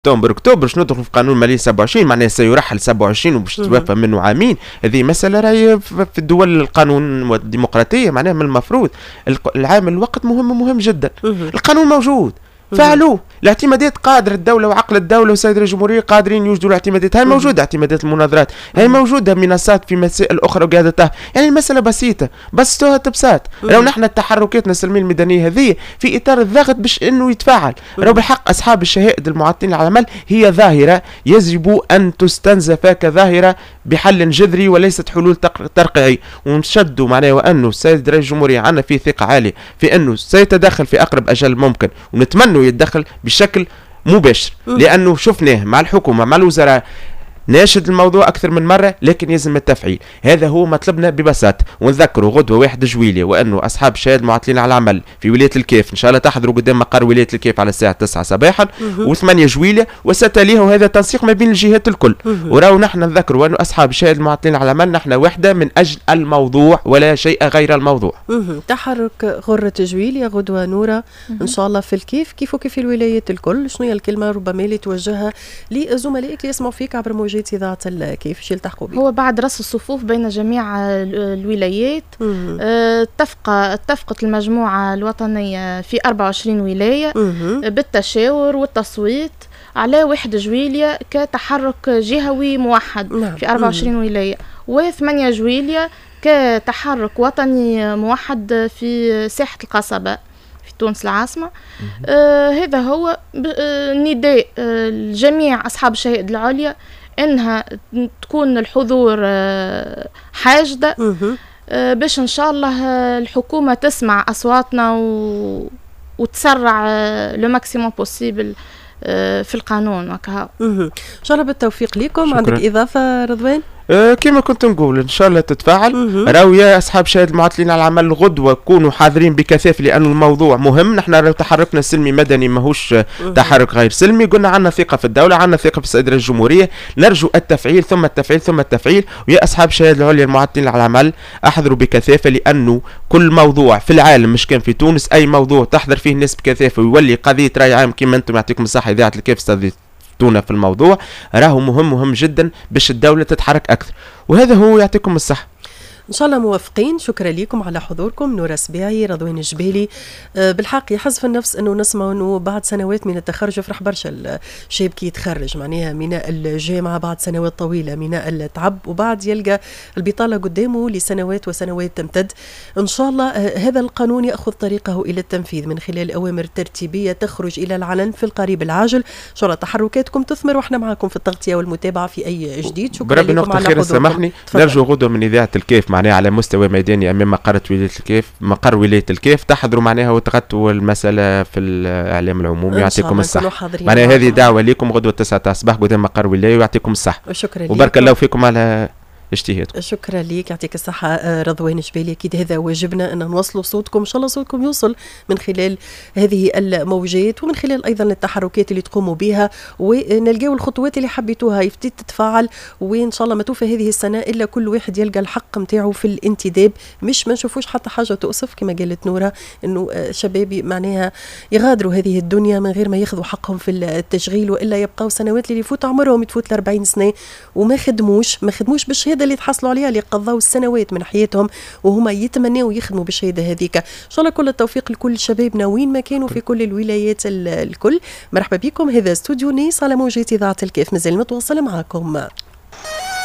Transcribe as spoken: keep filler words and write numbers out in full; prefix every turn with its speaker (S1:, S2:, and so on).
S1: سبتمبر اكتوبر باش ندخلوا في قانون مالي سبعة وعشرين، معناها سيرحل سبعة وعشرين وباش توفى منه عامين. هذه مساله راهي في الدول القانون الديمقراطيه، معناها من المفروض العامل الوقت مهم مهم جدا. القانون موجود فعلوه. الاعتمادات قادر الدوله وعقل الدوله وسيد الجمهوريه قادرين يوجدوا الاعتمادات، هاي موجوده اعتمادات المناظرات، هاي موجوده منصات في مسائل اخرى وقاعدتها، يعني المساله بسيطه بس توها تبسات. لو نحن التحركاتنا السلميه المدنيه هذه في اطار الضغط باش انه يتفاعل، لو بالحق اصحاب الشهائد المعطلين على العمل هي ظاهره يجب ان تستنزف كظاهره بحل جذري وليست حلول ترقيعي، ونشدوا معناه وانه السيد رئيس الجمهوريه عندنا فيه ثقه عاليه في انه سيتدخل في اقرب اجل ممكن، ونتمنى يتدخل بشكل مباشر لانه شفناه مع الحكومه مع الوزراء ناشد الموضوع أكثر من مرة، لكن يلزم التفعيل. هذا هو مطلبنا ببساطة. ونذكروا غدوة واحد جويلية وأنه أصحاب الشهادة المعطلين على العمل في ولاية الكيف إن شاء الله تحضروا قدام مقر ولاية الكيف على الساعة تسعة صباحا وثمانية جويلية، وستليها وهذا تنسيق ما بين الجهات الكل. وراو نحن نذكروا أنه أصحاب الشهادة المعطلين على العمل نحن وحدة من أجل الموضوع ولا شيء غير الموضوع.
S2: تحرك غرة جويلية غدوة نورة إن شاء الله في الكيف كيف وكيف الولايات الكل. شنو هي الكلمة ربما اللي توجهها لزملائك اللي يسمعوا فيك عبر موجات إذاعة الكيف؟ شو يلتحقوا به؟
S3: هو بعد رص الصفوف بين جميع الولايات اتفق اتفقت المجموعة الوطنية في أربعة وعشرين ولاية بالتشاور والتصويت على واحد جويلية كتحرك جهوي موحد نعم. في أربعة وعشرين ولاية، وثمانية جويلية كتحرك وطني موحد في ساحة القصبة في تونس العاصمة. آه هذا هو آه نداء آه لجميع أصحاب الشهائد العليا انها تكون الحضور حاجده باش ان شاء الله الحكومه تسمع اصواتنا و... وتسرع لو ماكسيموم بوسيبل في القانون وكها.
S2: ان شاء الله بالتوفيق لكم. شكرا. عندك اضافه رضوان؟
S1: أه كما كنت نقول ان شاء الله تتفاعل. راهو يا اصحاب شهاده المعطلين على العمل غدوه كونوا حاضرين بكثافه لانه الموضوع مهم. نحن لو تحركنا السلمي مدني ماهوش تحرك غير سلمي، قلنا عندنا ثقه في الدوله، عندنا ثقه في السيد رئيس الجمهوريه، نرجو التفعيل ثم التفعيل ثم التفعيل. ويا اصحاب الشهاده العليا المعطلين على العمل احضروا بكثافه لانه كل موضوع في العالم مش كان في تونس اي موضوع تحضر فيه الناس بكثافه ويولي قضيه راي عام كما انتم يعطيكم الصحه اذاعه الكيف في الموضوع راهو مهم مهم جدا باش الدولة تتحرك أكثر، وهذا هو يعطيكم الصحة.
S2: إن شاء الله موافقين. شكرا لكم على حضوركم. نورة سبيعي، رضوان الجبالي. أه بالحق يحز في النفس أنه نسمع أنه بعد سنوات من التخرج يفرح برشا الشاب كي يتخرج، معناها ميناء الجامعة بعد سنوات طويلة، ميناء التعب، وبعد يلقى البطالة قدامه لسنوات وسنوات تمتد. إن شاء الله أه هذا القانون يأخذ طريقه إلى التنفيذ من خلال أوامر ترتيبية تخرج إلى العلن في القريب العاجل. إن شاء الله تحركاتكم تثمر وإحنا معكم في التغطية والمتابعة في أي جديد. شكرا لكم على حضوركم.
S1: سامحني نرجو غدوة من إذاعة الكيف معناها على مستوى ميداني امام مقر ولايه الكيف مقر ولايه الكيف تحضروا معناها وتغطوا المساله في الاعلام العمومي. يعطيكم الصحه. معناها هذه دعوه لكم غدوه تسعة الصباح قدام مقر ولايه ويعطيكم الصحه.
S2: وشكرا لك
S1: وبارك الله فيكم على اجتهادكم.
S2: شكرا لك يعطيك الصحة رضوان جبالي. أكيد هذا واجبنا أن نوصلوا صوتكم، إن شاء الله صوتكم يوصل من خلال هذه الموجات ومن خلال أيضا التحركات اللي تقوموا بها، ونلقاو الخطوات اللي حبيتوها يفتيت تتفاعل، وإن شاء الله ما توفى هذه السنة إلا كل واحد يلقى الحق متاعه في الانتداب، مش ما نشوفوش حتى حاجة تؤسف كما قالت نورة إنه شبابي معناها يغادروا هذه الدنيا من غير ما ياخذوا حقهم في التشغيل، وإلا يبقاو سنوات اللي يفوت عمرهم يتفوت الأربعين سنة وما خدموش ما خدموش بالشهادة اللي تحصلوا عليها، اللي قضوا السنوات من حياتهم وهما يتمنوا يخدموا بالشهاده هذيك. ان شاء الله كل التوفيق لكل شبابنا وين ما كانوا في كل الولايات الكل. مرحبا بكم. هذا استوديو نيس على موجة اذاعه الكيف، مازال متواصل معكم.